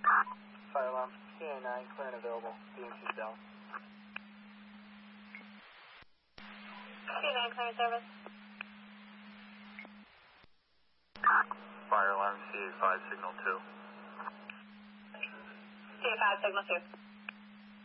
Fire alarm, CA9, clear and available, BMC South. CA9, clear service. Fire alarm, CA5, signal 2. CA5, signal 2.